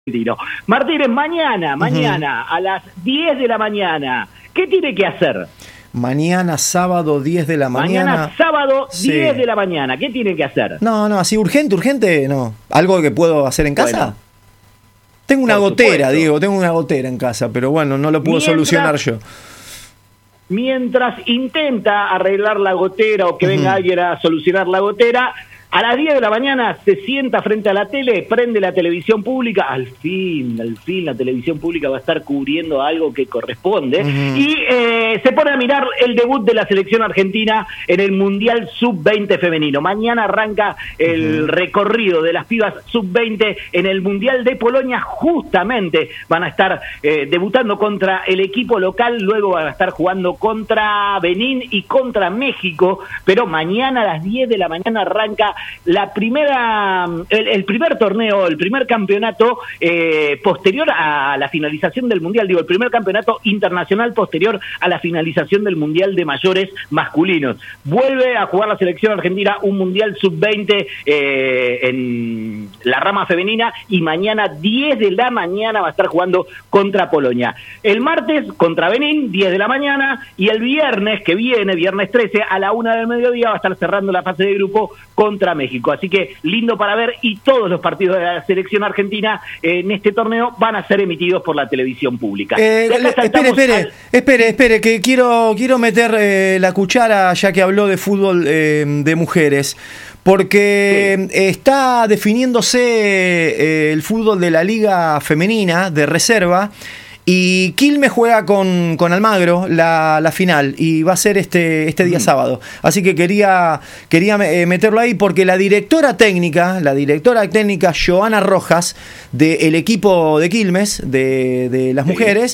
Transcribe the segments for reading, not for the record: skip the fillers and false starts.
Martínez, mañana a las 10 de la mañana, ¿qué tiene que hacer? Mañana sábado 10 de la mañana. Mañana sábado 10 de la mañana, ¿qué tiene que hacer? No, así urgente, no. ¿Algo que puedo hacer en casa? Bueno, tengo una gotera, supuesto. Diego, tengo una gotera en casa, pero bueno, no lo puedo solucionar yo. Mientras intenta arreglar la gotera o que venga alguien a solucionar la gotera, a las 10 de la mañana se sienta frente a la tele, prende la televisión pública, al fin la televisión pública va a estar cubriendo algo que corresponde, y se pone a mirar el debut de la selección argentina en el Mundial Sub-20 femenino. Mañana arranca el recorrido de las pibas Sub-20 en el Mundial de Polonia. Justamente van a estar debutando contra el equipo local, luego van a estar jugando contra Benín y contra México, pero mañana a las 10 de la mañana arranca el primer torneo, el primer campeonato posterior a la finalización del Mundial, el primer campeonato internacional posterior a la finalización del Mundial de mayores masculinos. Vuelve a jugar la selección argentina un Mundial Sub-20 en la rama femenina, y mañana 10 de la mañana va a estar jugando contra Polonia. El martes contra Benín, 10 de la mañana, y el viernes que viene, viernes 13, a la 1 del mediodía, va a estar cerrando la fase de grupo contra México. Así que lindo para ver, y todos los partidos de la selección argentina en este torneo van a ser emitidos por la televisión pública. Espere, que quiero meter la cuchara, ya que habló de fútbol de mujeres, porque está definiéndose el fútbol de la liga femenina de reserva, y Quilmes juega con Almagro la final, y va a ser este día sábado. Así que quería meterlo ahí, porque la directora técnica Joana Rojas, del equipo de Quilmes, de las mujeres,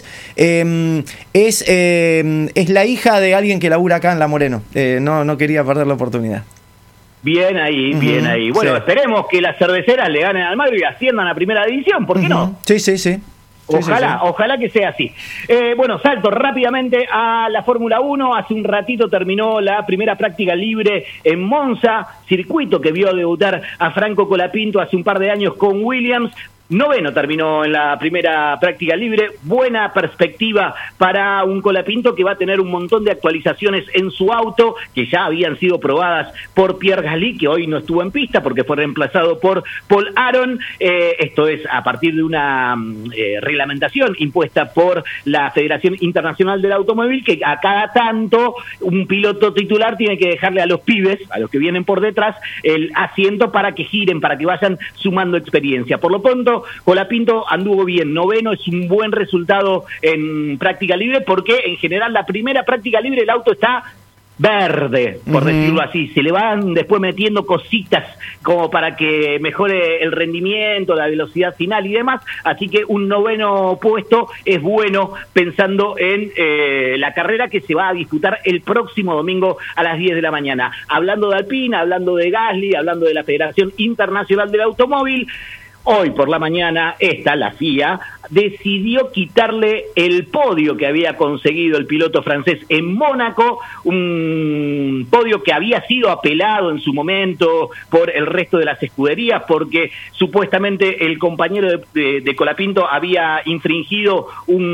es la hija de alguien que labura acá en La Moreno. No quería perder la oportunidad. Bien ahí. Bueno, esperemos que las cerveceras le ganen al Almagro y asciendan a primera división, ¿por qué no? Sí. Ojalá que sea así. Bueno, salto rápidamente a la Fórmula 1. Hace un ratito terminó la primera práctica libre en Monza, circuito que vio debutar a Franco Colapinto hace un par de años con Williams. Noveno terminó en la primera práctica libre. Buena perspectiva para un Colapinto que va a tener un montón de actualizaciones en su auto, que ya habían sido probadas por Pierre Gasly, que hoy no estuvo en pista porque fue reemplazado por Paul Aron. Esto es a partir de una reglamentación impuesta por la Federación Internacional del Automóvil, que a cada tanto un piloto titular tiene que dejarle a los pibes, a los que vienen por detrás, el asiento para que giren, para que vayan sumando experiencia. Por lo pronto, Colapinto anduvo bien, noveno, es un buen resultado en práctica libre, porque en general la primera práctica libre el auto está verde, por decirlo así. Se le van después metiendo cositas como para que mejore el rendimiento, la velocidad final y demás, así que un noveno puesto es bueno, pensando en la carrera que se va a disputar el próximo domingo a las 10 de la mañana. Hablando de Alpine, hablando de Gasly, hablando de la Federación Internacional del Automóvil, hoy por la mañana la FIA decidió quitarle el podio que había conseguido el piloto francés en Mónaco, un podio que había sido apelado en su momento por el resto de las escuderías, porque supuestamente el compañero de Colapinto había infringido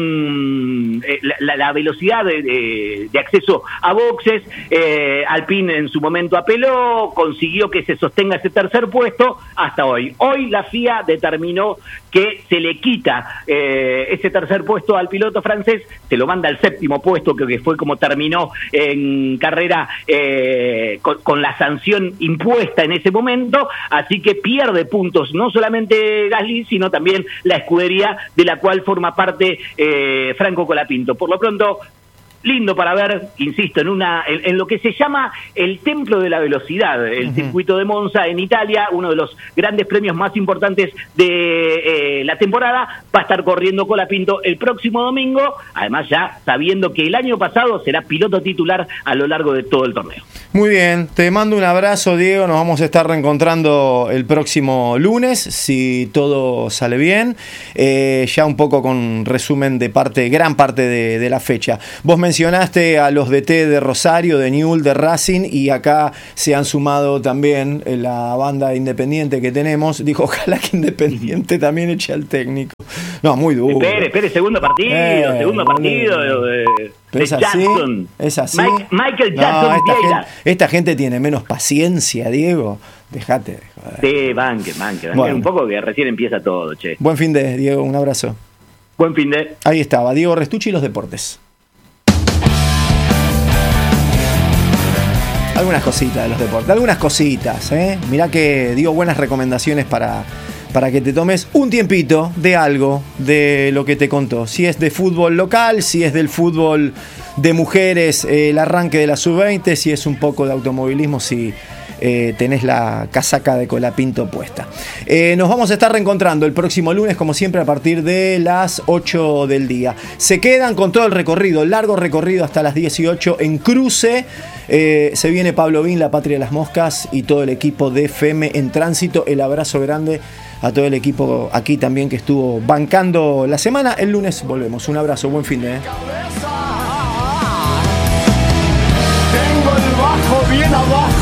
la velocidad de acceso a boxes. Alpine en su momento apeló, consiguió que se sostenga ese tercer puesto hasta hoy. Hoy la FIA determinó que se le quita ese tercer puesto al piloto francés, se lo manda al séptimo puesto, que fue como terminó en carrera con la sanción impuesta en ese momento, así que pierde puntos no solamente Gasly, sino también la escudería de la cual forma parte Franco Colapinto. Por lo pronto, lindo para ver, insisto, en lo que se llama el templo de la velocidad, el circuito de Monza en Italia, uno de los grandes premios más importantes de la temporada. Va a estar corriendo Colapinto el próximo domingo, además ya sabiendo que el año pasado será piloto titular a lo largo de todo el torneo. Muy bien, te mando un abrazo, Diego. Nos vamos a estar reencontrando el próximo lunes, si todo sale bien, ya un poco con resumen de gran parte de la fecha. Vos mencionaste a los DT de Rosario, de Newell's, de Racing, y acá se han sumado también la banda Independiente que tenemos. Dijo, ojalá que Independiente también eche al técnico. No, muy duro. Espere, segundo partido de Jackson. ¿Es así? Michael Jackson. No, esta gente tiene menos paciencia, Diego. Dejate de joder. Sí, banque. Bueno. Un poco que recién empieza todo, che. Buen fin de, Diego, un abrazo. Buen fin de. Ahí estaba, Diego Restucci y los deportes. Algunas cositas de los deportes, algunas cositas, ¿eh? Mirá que dio buenas recomendaciones para que te tomes un tiempito de algo de lo que te contó. Si es de fútbol local, si es del fútbol de mujeres, el arranque de la sub-20, si es un poco de automovilismo, si tenés la casaca de Colapinto puesta. Nos vamos a estar reencontrando el próximo lunes, como siempre, a partir de las 8 del día. Se quedan con todo el recorrido, largo recorrido hasta las 18 en cruce. Se viene Pablo Vin, La Patria de las Moscas, y todo el equipo de FM en Tránsito. El abrazo grande a todo el equipo aquí también que estuvo bancando la semana. El lunes volvemos. Un abrazo, buen fin de.